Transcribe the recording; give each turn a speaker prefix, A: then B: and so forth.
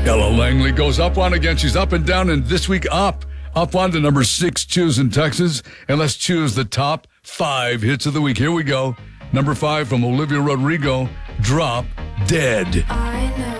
A: Ella Langley goes up one again. She's up and down, and this week up on to number 6, Choose in Texas. And let's choose the top 5 hits of the week. Here we go. Number 5 from Olivia Rodrigo, Drop Dead.